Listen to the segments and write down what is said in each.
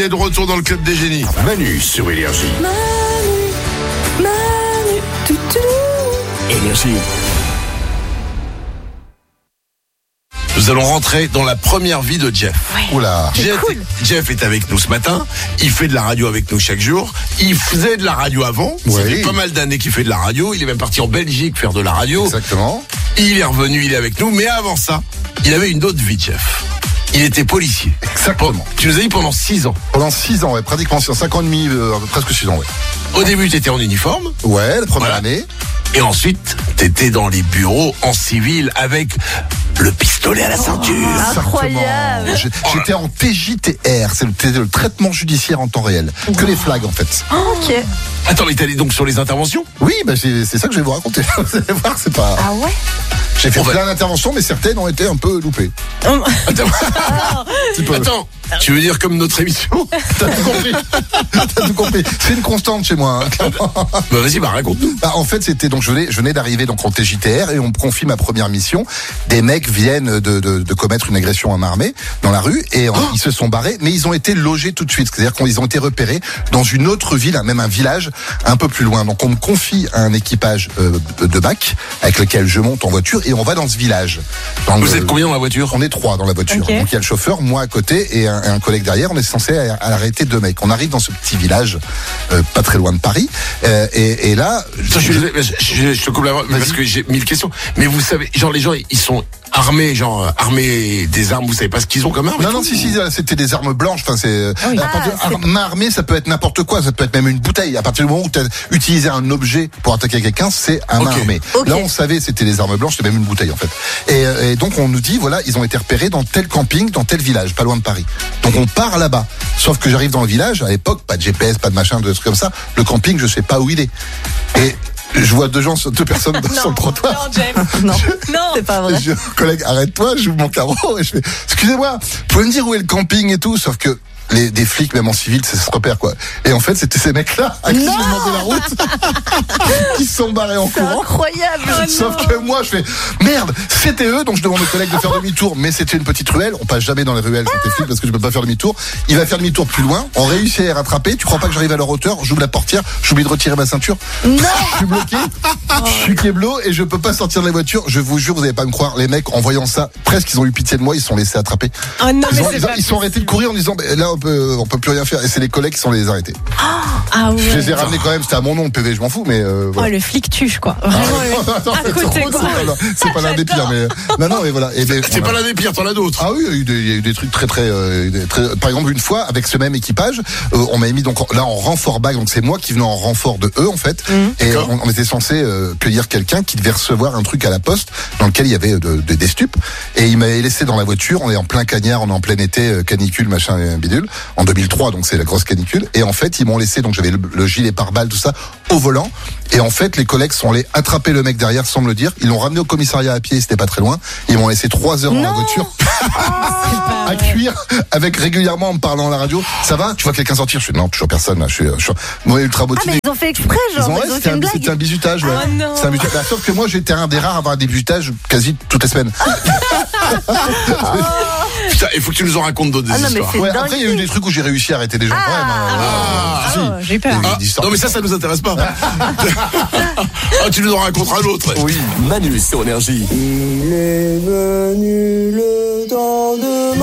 Et de retour dans le club des génies. Manu sur Énergie. Manu, toutou. Énergie. Nous allons rentrer dans la première vie de Jeff. Oula. Jeff est avec nous ce matin. Il fait de la radio avec nous chaque jour. Il faisait de la radio avant. Ça Oui. fait pas mal d'années qu'il fait de la radio. Il est même parti en Belgique faire de la radio. Exactement. Il est revenu, il est avec nous. Mais avant ça, il avait une autre vie, Jeff. Il était policier. Exactement. Tu nous as dit pendant 6 ans. Pendant 6 ans, ouais, pratiquement 5 ans et demi, presque 6 ans, ouais. Au début, tu étais en uniforme. Ouais, la première Voilà. année. Et ensuite, tu étais dans les bureaux en civil avec le pistolet à la ceinture. Incroyable. Exactement. J'étais en TJTR, c'est le traitement judiciaire en temps réel. Que les flags, en fait. Ok. Attends, mais t'es allé donc sur les interventions? Oui, bah, c'est ça que je vais vous raconter. Vous allez voir, c'est pas... Ah ouais. J'ai fait On va- plein d'interventions, mais certaines ont été un peu loupées. Attends, Un petit peu. attends, tu veux dire comme notre émission? T'as tout compris. T'as tout compris. C'est une constante chez moi, hein, clairement. Bah vas-y, raconte-nous. Bah, en fait, c'était donc je venais d'arriver donc en TJTR et on me confie ma première mission. Des mecs viennent de commettre une agression à main armée dans la rue et ils se sont barrés, mais ils ont été logés tout de suite. C'est-à-dire qu'ils ont été repérés dans une autre ville, même un village un peu plus loin. Donc on me confie un équipage de BAC avec lequel je monte en voiture et on va dans ce village. Vous êtes combien dans la voiture? On est 3 dans la voiture. Ok. Donc il y a le chauffeur, moi à côté et un collègue derrière. On est censé arrêter 2 mecs. On arrive dans ce petit village, pas très loin de Paris. Et là, Attends, je te coupe la voix parce que j'ai 1000 questions. Mais vous savez, genre les gens, ils sont armés, armés des armes. Vous savez pas ce qu'ils ont comme armes? et non, tout non, si, c'était des armes blanches. Enfin, c'est. oui. À partir Ah, c'est- main armée, ça peut être n'importe quoi. Ça peut être même une bouteille. À partir du moment où tu as utilisé un objet pour attaquer quelqu'un, c'est un main Ok. armée. Ok. Là, on savait c'était des armes blanches, c'était même une bouteille en fait. Et donc on nous dit voilà, ils ont été repérés dans tel camping, dans tel village, pas loin de Paris. Donc on part là-bas. Sauf que j'arrive dans le village. À l'époque, pas de GPS, pas de machin, de trucs comme ça. Le camping, je sais pas où il est. Et je vois deux personnes sur le trottoir. Non, James. Non. C'est pas vrai. Je dis, collègue, arrête-toi, j'ouvre mon carreau et je fais, excusez-moi, vous pouvez me dire où est le camping et tout, sauf que des flics, même en civil, ça se repère, quoi. Et en fait, c'était ces mecs-là à qui j'ai demandé la route, qui se sont barrés en C'est courant. incroyable. Sauf que moi, je fais, merde, c'était eux, donc je demande au collègue de faire demi-tour, mais c'était une petite ruelle, on passe jamais dans les ruelles quand t'es flic parce que je peux pas faire demi-tour. Il va faire demi-tour plus loin, on réussit à les rattraper, tu crois pas que j'arrive à leur hauteur, j'ouvre la portière, j'oublie de retirer ma ceinture. Non. Je suis bloqué, je suis keblo et je peux pas sortir de la voiture. Je vous jure, vous allez pas me croire, les mecs, en voyant ça, presque ils ont eu pitié de moi, ils se sont laissés attraper. Oh non, Ils sont arrêtés de courir en disant, là on peut plus rien faire. Et c'est les collègues qui sont les arrêtés. Ah ouais. Je les ai ramenés quand même, c'était à mon nom, le PV, je m'en fous, mais Oh, voilà. le flic tuche, quoi. Vraiment. Attends, à côté, quoi. c'est pas l'un des pires, mais non, mais voilà. C'est pas l'un des pires, t'en as d'autres. Ah oui, il y a eu des trucs très, par exemple, une fois, avec ce même équipage, on m'avait mis donc là en renfort BAC, donc c'est moi qui venais en renfort de eux, en fait, et on était censé cueillir quelqu'un qui devait recevoir un truc à la poste, dans lequel il y avait des stupes, et il m'avait laissé dans la voiture, on est en plein cagnard, on est en plein été, canicule, machin, bidule, en 2003, donc c'est la grosse canicule, et en fait, ils m'ont laissé, donc j'avais le gilet pare-balles, tout ça, au volant, et en fait, les collègues sont allés attraper le mec derrière sans me le dire, ils l'ont ramené au commissariat à pied, c'était pas très loin, ils m'ont laissé 3 heures dans la voiture, à cuire, avec régulièrement en me parlant à la radio, ça va, tu vois quelqu'un sortir, je fais non, toujours personne, là, je suis moi ultra Ah, motivé. mais ils ont fait exprès, genre. Ouais, Ils ont fait une blague. c'était un bisutage, ouais. Oh non. C'est un bisutage. Bah, sauf que moi, j'étais un des rares à avoir des bisutages quasi toutes les semaines. Putain, il faut que tu nous en racontes d'autres des Ah non, mais histoires. c'est Ouais, dingue. après, il y a eu des trucs où j'ai réussi à arrêter des gens. Ah, j'ai peur. Ah, non mais ça nous intéresse pas. Ah, tu nous en raconteras d'autres. Oui. Manu sur Énergie. Il est venu le temps de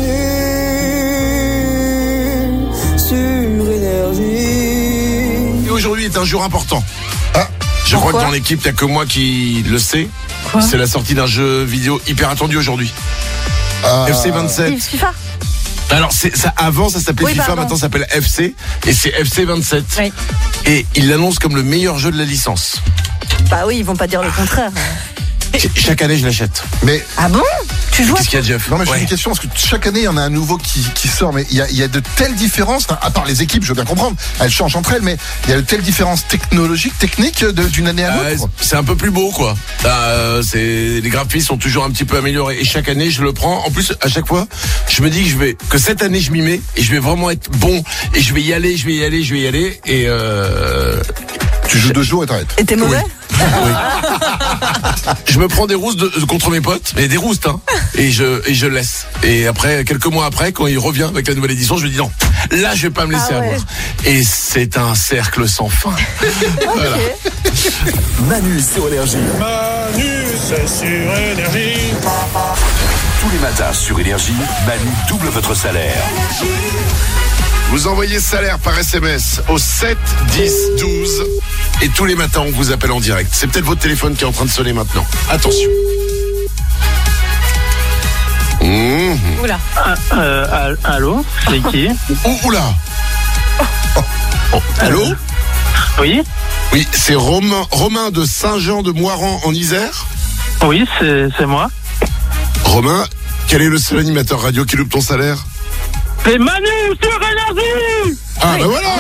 Manu sur Énergie. Et aujourd'hui est un jour important. Ah. Je crois que Pourquoi dans l'équipe, t'as que moi qui le sais. Quoi C'est la sortie d'un jeu vidéo hyper attendu aujourd'hui. FC 27. FIFA. Alors avant ça s'appelait Oui, FIFA, pardon. maintenant ça s'appelle FC et c'est FC 27. Oui. Et ils l'annoncent comme le meilleur jeu de la licence. Bah oui, ils vont pas dire le contraire. Chaque année je l'achète. Mais Ah bon? Tu joues à Qu'est-ce qu'il y a, Jeff? non, mais j'ai Ouais. une question parce que chaque année il y en a un nouveau qui sort, mais il y a de telles différences. Enfin, à part les équipes, je veux bien comprendre, elles changent entre elles, mais il y a de telles différences technologiques, techniques d'une année à l'autre. C'est un peu plus beau quoi. Les graphismes sont toujours un petit peu améliorés et chaque année je le prends. En plus à chaque fois je me dis que cette année je m'y mets et je vais vraiment être bon et je vais y aller et Tu joues 2 jours et t'arrêtes. Et t'es mauvais? Je me prends des roustes contre mes potes, mais des roustes, hein. Et je laisse. Et après, quelques mois après, quand il revient avec la nouvelle édition, je lui dis non, là je vais pas me laisser avoir. Et c'est un cercle sans fin. Voilà. Manu sur Énergie. Manu, c'est sur Énergie. Tous les matins sur Énergie, Manu double votre salaire. Vous envoyez salaire par SMS au 7 10 12 et tous les matins on vous appelle en direct. C'est peut-être votre téléphone qui est en train de sonner maintenant. Attention. Oula. Allô, c'est qui? Oula. Allô? Oui, Oui, c'est Romain de Saint-Jean-de-Moiran en Isère. oui, c'est moi. Romain, quel est le seul animateur radio qui loupe ton salaire? C'est Manu sur Énergie. Ah bah voilà,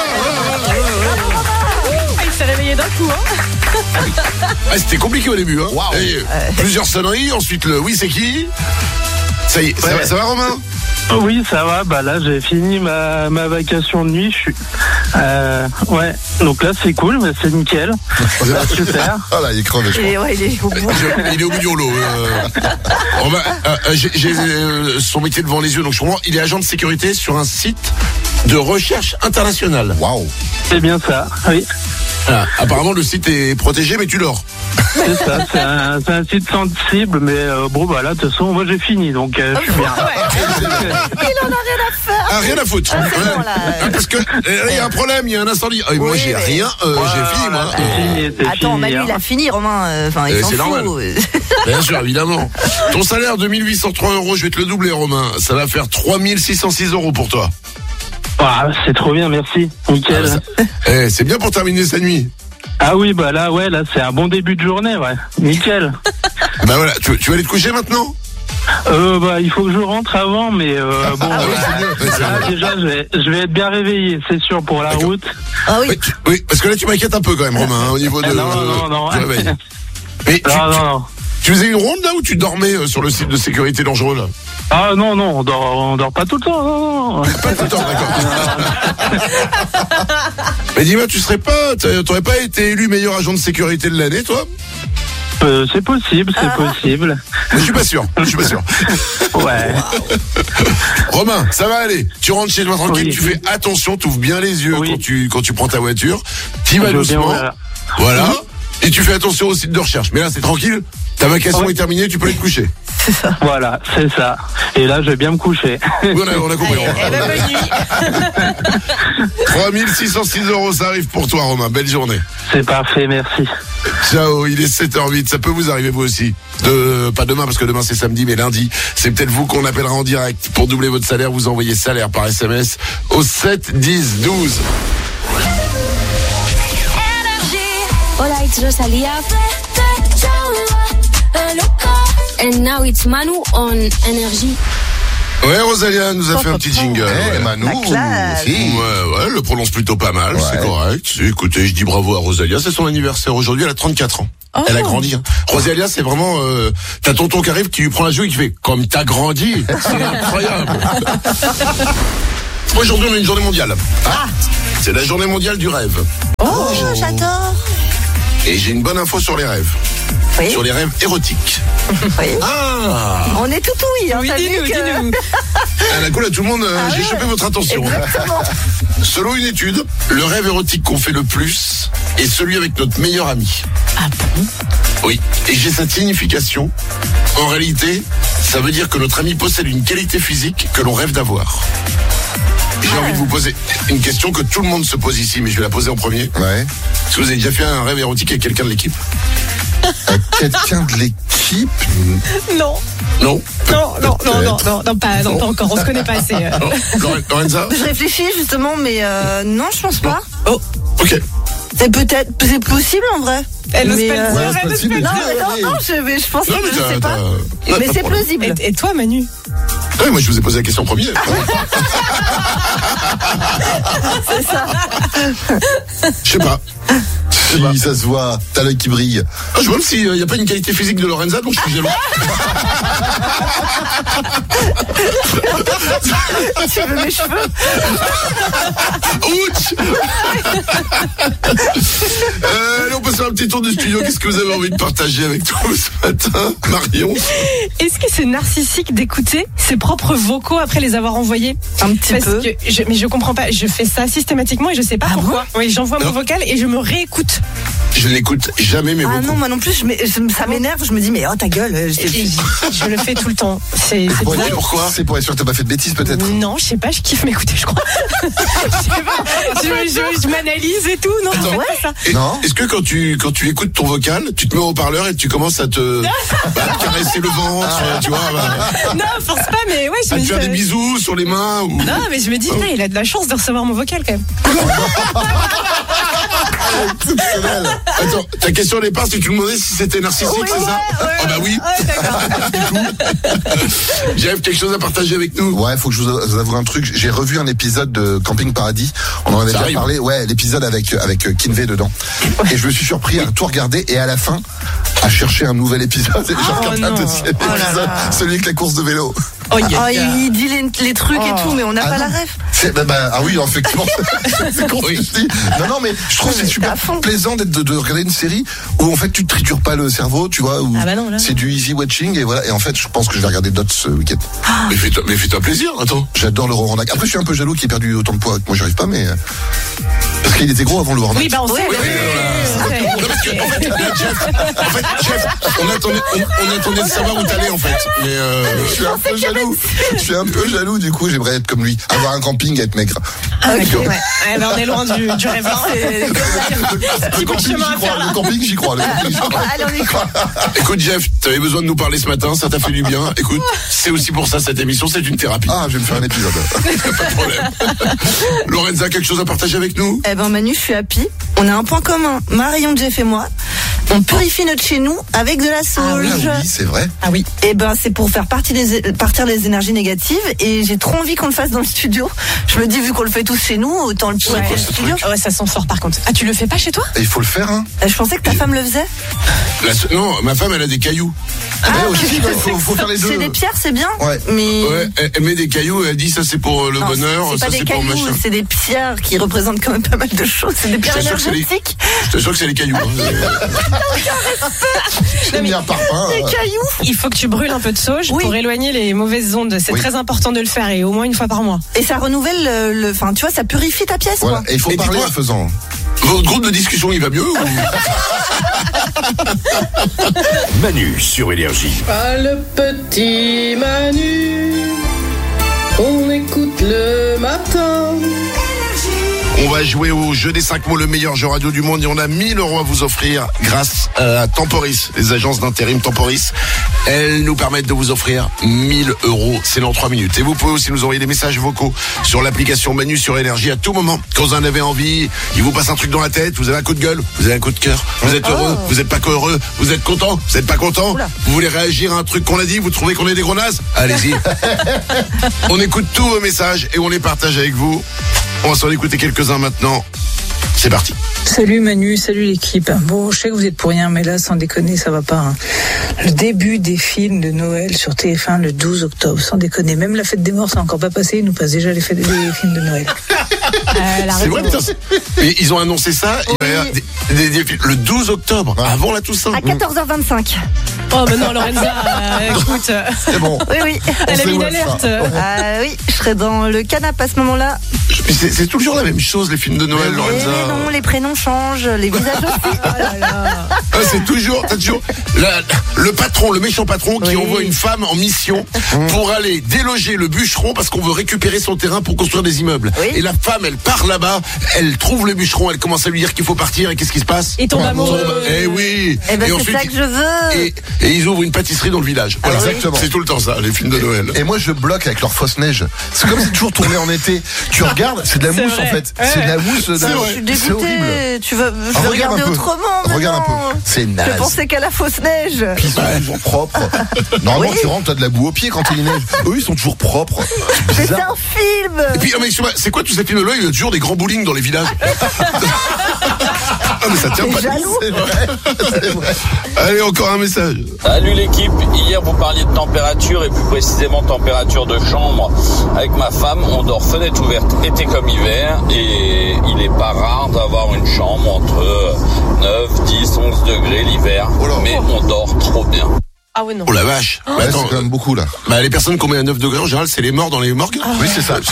Il s'est réveillé d'un coup, hein. Ah, c'était compliqué au début, hein. Waouh. Et, plusieurs sonneries, ensuite le oui c'est qui? Ça y est, ça va Romain? Oui, ça va. Bah là, j'ai fini ma vacation de nuit. Je suis. Ouais. Donc là, c'est cool, mais c'est nickel. Super. Ah là, il est crevé, je crois. Il est au bout. Il est au bout du rouleau. Romain, j'ai son métier devant les yeux, donc je comprends. Il est agent de sécurité sur un site de recherche internationale. Waouh. C'est bien ça. Oui. Ah, apparemment, le site est protégé, mais tu dors. C'est ça. C'est un site sensible, mais bon, bah là, de toute façon, moi, j'ai fini, donc je suis bien. Il en a rien à faire. Ah, rien à foutre. Ah, c'est bon, là. Ah, parce que il y a un problème, il y a un incendie. Ah, moi, j'ai mais- rien, j'ai fini, moi. C'est Attends, fini, Manu, hein. il a fini, Romain. Enfin, il s'en c'est normal. fout. Bien sûr, évidemment. Ton salaire de 1803 €, je vais te le doubler, Romain. Ça va faire 3606 € pour toi. Ah, c'est trop bien, merci. Nickel. C'est bien pour terminer sa nuit. Ah oui, bah là, ouais, là, c'est un bon début de journée, ouais. Nickel. Bah voilà, tu vas aller te coucher maintenant? Bah, il faut que je rentre avant, mais bon, Ah oui, c'est mieux. Ouais, c'est là, vrai. déjà, je vais être bien réveillé, c'est sûr, pour la D'accord. route. Ah oui. Oui, parce que là, tu m'inquiètes un peu quand même, Romain, hein, au niveau de, Non. du réveil. Mais Non. tu faisais une ronde là ou tu dormais sur le site de sécurité dangereux là? Ah non, on dort pas tout le temps, non. Pas tout le temps, d'accord. Mais dis-moi, t'aurais pas été élu meilleur agent de sécurité de l'année, toi? C'est possible, Mais je suis pas sûr. Ouais. Romain, ça va aller. Tu rentres chez toi tranquille, Oui. tu fais attention, t'ouvres bien les yeux Oui. quand tu prends ta voiture. T'y vas Je veux bien, doucement. voilà. Voilà. Et tu fais attention au site de recherche. Mais là, c'est tranquille. Ta vacation Oui. est terminée, tu peux aller te coucher. Voilà, c'est ça. Et là, je vais bien me coucher. Oui, on a compris. Eh ben, bonne nuit. 3606 €, ça arrive pour toi, Romain. Belle journée. C'est parfait, merci. Ciao, il est 7h08. Ça peut vous arriver, vous aussi. Pas demain, parce que demain, c'est samedi, mais lundi. C'est peut-être vous qu'on appellera en direct. Pour doubler votre salaire, vous envoyez salaire par SMS au 7 10 12. Hola, it's Rosalia. And now it's Manu on Energy. Ouais, Rosalia nous a fait un petit jingle. Eh, Ouais. Manu, La classe. si. Ouais, elle le prononce plutôt pas mal, Ouais. c'est correct. Écoutez, je dis bravo à Rosalia, c'est son anniversaire aujourd'hui, elle a 34 ans. Oh. Elle a grandi. Hein. Rosalia, c'est vraiment... t'as tonton qui arrive, qui lui prend la joue et qui fait « Comme t'as grandi !» C'est incroyable. Aujourd'hui, on a une journée mondiale. C'est la journée mondiale du rêve. Oh, j'adore. Et j'ai une bonne info sur les rêves. Oui. Sur les rêves érotiques. Oui. Ah, On est tout oui. Hein, Oui, t'as vu dis-nous, que- dis-nous. la cool à tout le monde, j'ai chopé votre attention. Exactement. Selon une étude, le rêve érotique qu'on fait le plus est celui avec notre meilleur ami. Ah bon? Oui, et j'ai cette signification. En réalité, ça veut dire que notre ami possède une qualité physique que l'on rêve d'avoir. J'ai envie de vous poser une question que tout le monde se pose ici, mais je vais la poser en premier. Ouais. Est-ce que vous avez déjà fait un rêve érotique avec quelqu'un de l'équipe? Quelqu'un de l'équipe. Non, Non? pas encore. On se connaît pas assez. Oh, Lorenza? Je réfléchis justement, mais non, je pense pas. Ok. C'est possible en vrai. Elle n'ose Mais, pas le dire, ouais, c'est elle n'ose possible. pas le Non, dire. mais je pense Non, mais que je sais pas. pas Mais de c'est problème. plausible. Et toi, Manu? Ouais, moi je vous ai posé la question en premier. C'est ça. Je sais pas. Si, ça se voit. T'as l'œil qui brille. Ah, je vois s'il n'y a pas une qualité physique de Lorenza, donc je suis jaloux. Tu veux mes cheveux? Ouch. Allez, on passe à un petit petit tour du studio. Qu'est-ce que vous avez envie de partager avec nous ce matin, Marion? Est-ce que c'est narcissique d'écouter ses propres vocaux après les avoir envoyés? Un petit peu. Mais je comprends pas. Je fais ça systématiquement et je sais pas pourquoi. Oui, j'envoie mon vocal et je me réécoute. Je n'écoute jamais mes vocaux. Ah non, moi non plus, ça m'énerve. Je me dis, mais oh ta gueule. Je le fais tout le temps. C'est bizarre. Pourquoi? C'est pour être sûr que t'as pas fait de bêtises, peut-être. Non, je sais pas, je kiffe m'écouter, je crois. Je sais pas, je m'analyse et tout. Non, attends, en fait, pas ça. Non. Est-ce que quand tu écoutes ton vocal, tu te mets au haut-parleur et tu commences à te caresser le ventre, tu vois Non, force pas, mais ouais, je à me te dis. faire des bisous sur les mains ou... Non, mais je me dis, il a de la chance de recevoir mon vocal quand même. Attends, ta question au départ, c'est que tu me demandais si c'était narcissique, c'est ça? Ah bah oui. J'avais quelque chose à partager avec nous. Ouais, faut que je vous avoue un truc. J'ai revu un épisode de Camping Paradis. On en avait déjà parlé. Ouais, l'épisode avec Kinvey dedans. Et je me suis surpris à tout regarder et à la fin à chercher un nouvel épisode. Et j'ai regardé un deuxième épisode, celui avec la course de vélo. Il dit les trucs et tout, mais on n'a pas la ref. Ah oui, effectivement. C'est con ce que je dis. Non, mais je trouve que c'est super plaisant de regarder une série où en fait tu te tritures pas le cerveau, tu vois, où c'est du easy watching et voilà. Et en fait, je pense que je vais regarder d'autres ce week-end. Mais fais-toi plaisir, attends. J'adore le Roranac. Après, je suis un peu jaloux qu'il ait perdu autant de poids. Moi, j'y arrive pas, mais parce qu'il était gros avant le Roranac. Oui, on sait. Non, parce que, en fait, Jeff, on attendait de savoir où t'allais, en fait. Mais je suis un peu jaloux. Je suis un peu jaloux, du coup, j'aimerais être comme lui. Avoir un camping et être maigre. On est loin du rêve. Le camping, j'y crois. Allez, on y croit. Écoute, Jeff, t'avais besoin de nous parler ce matin, ça t'a fait du bien. Écoute, c'est aussi pour ça, cette émission, c'est une thérapie. Ah, je vais me faire un épisode. Pas de problème. Lorenza, quelque chose à partager avec nous? Eh ben, Manu, je suis happy. On a un point commun. Marion, Jeff et moi. On purifie notre chez nous avec de la sauge. Ah oui, c'est vrai. Ah oui. Et ben, c'est pour faire partir les énergies négatives. Et j'ai trop envie qu'on le fasse dans le studio. Je me dis, vu qu'on le fait tous chez nous, autant le purifier au studio. Ouais, ça sent fort par contre. Ah, tu le fais pas chez toi? Il faut le faire, hein. Je pensais que ta femme le faisait. Non, ma femme, elle a des cailloux. Il faut faire les deux. C'est des pierres, c'est bien. Ouais. Mais ouais, elle met des cailloux, elle dit ça c'est pour le bonheur, ça c'est pour machin. C'est des pierres qui représentent quand même pas mal de choses. C'est des pierres énergétiques. Je t'assure que c'est les cailloux. J'ai mis un parfum. Des cailloux. Il faut que tu brûles un peu de sauge pour éloigner les mauvaises ondes. C'est très important de le faire et au moins une fois par mois. Et ça renouvelle enfin, tu vois, ça purifie ta pièce. Voilà. Quoi. Et il faut parler en faisant. Votre groupe de discussion, il va mieux ou... Manu sur Énergie. Ah, le petit Manu, on écoute le matin. On va jouer au jeu des 5 mots, le meilleur jeu radio du monde, et on a 1 000 € à vous offrir grâce à Temporis, les agences d'intérim Temporis. Elles nous permettent de vous offrir 1 000 €. C'est dans 3 minutes. Et vous pouvez aussi nous envoyer des messages vocaux sur l'application Manu sur Énergie à tout moment. Quand vous en avez envie, il vous passe un truc dans la tête, vous avez un coup de gueule, vous avez un coup de cœur, vous êtes heureux, vous êtes pas heureux, vous êtes content, vous êtes pas content, vous voulez réagir à un truc qu'on a dit, vous trouvez qu'on est des gros nazes, allez-y. On écoute tous vos messages et on les partage avec vous. On va s'en écouter quelques-uns maintenant. C'est parti. Salut Manu, salut l'équipe. Bon, je sais que vous êtes pour rien, mais là, sans déconner, ça va pas. Hein. Le début des films de Noël sur TF1 le 12 octobre, sans déconner. Même la fête des morts, ça n'a encore pas passé, ils nous passent déjà les films de Noël. C'est vrai, putain. Mais ils ont annoncé ça le 12 octobre, avant la Toussaint. À 14h25. Oh, mais non, Lorenza, écoute. C'est bon. Oui. Elle a mis une alerte. Oui, je serai dans le canapé à ce moment-là. C'est toujours la même chose, les films de Noël, Lorenza. Mais non, les prénoms changent, les visages aussi. Oh là là. C'est toujours, le patron, le méchant patron qui envoie une femme en mission pour aller déloger le bûcheron parce qu'on veut récupérer son terrain pour construire des immeubles. Oui. Et la femme, elle part là-bas, elle trouve le bûcheron, elle commence à lui dire qu'il faut partir et qu'est-ce qui se passe? Et tombe amoureux. Eh oui. Et ben c'est ça que je veux. Et ils ouvrent une pâtisserie dans le village. Voilà, exactement. C'est tout le temps ça, les films de Noël. Et moi, je bloque avec leur fausse neige. C'est comme si c'est toujours tourné en été. Tu regardes, c'est de la mousse en fait. C'est de la mousse. Je suis dégoûtée. Tu vas regarder autrement. Regarde un peu. C'est naze. Je pensais qu'à la fausse neige. Puis ils sont toujours propres. Normalement, tu rentres, t'as de la boue aux pieds quand il neige. Eux, ils sont toujours propres. Mais c'est un film. Et puis, c'est quoi tous ces films-là? Il y a toujours des grands bowling dans les villages. Ah, mais ça tient pas. C'est vrai. C'est vrai. Allez, encore un message. Salut l'équipe, hier vous parliez de température et plus précisément température de chambre. Avec ma femme, on dort fenêtre ouverte été comme hiver et il est pas rare d'avoir une chambre entre 9, 10, 11 degrés l'hiver. Mais on dort trop bien. Ah ouais, non. Oh la vache. Ouais, attends, c'est quand même beaucoup là. Bah, les personnes qu'on met à 9 degrés, en général, c'est les morts dans les morgues. Oui, c'est ça.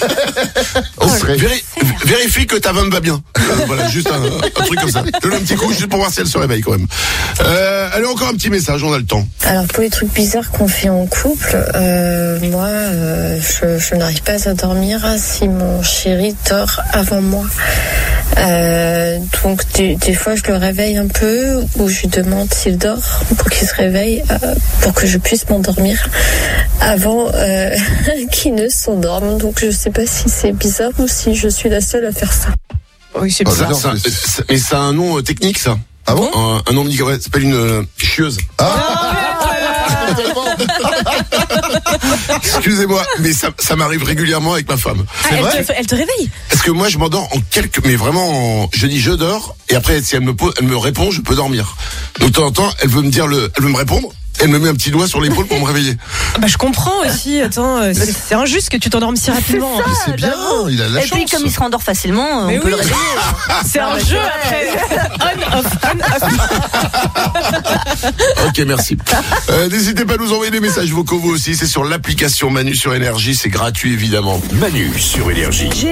Vérifie que ta femme va bien. Voilà, juste un truc comme ça. Donne un petit coup, juste pour voir si elle se réveille quand même. Allez, encore un petit message, on a le temps. Alors, pour les trucs bizarres qu'on fait en couple, moi, je n'arrive pas à dormir si mon chéri dort avant moi. Donc, des fois, je le réveille un peu, ou je lui demande s'il dort pour qu'il se réveille, pour que je puisse m'endormir avant qu'il ne s'endorme. Donc, je sais pas si c'est bizarre ou si je suis la seule à faire ça. Oui, c'est bizarre. Mais ça a un nom technique, ça. Ah bon? Un nom médical, ça s'appelle une chieuse. Excusez-moi, mais ça m'arrive régulièrement avec ma femme. Ah, elle te réveille? Parce que moi, je m'endors mais vraiment, je dis je dors, et après, si elle me répond, je peux dormir. Donc, de temps en temps, elle veut me répondre. Elle me met un petit doigt sur l'épaule pour me réveiller. Bah, je comprends aussi. Attends, c'est injuste que tu t'endormes si rapidement. C'est ça, mais c'est bien, il a la chance. Et puis, comme il se rendort facilement, mais on peut le réveiller. C'est un jeu après. On-off. Ok, merci. N'hésitez pas à nous envoyer des messages vocaux vous aussi. C'est sur l'application Manu sur Énergie. C'est gratuit, évidemment. Manu sur Énergie.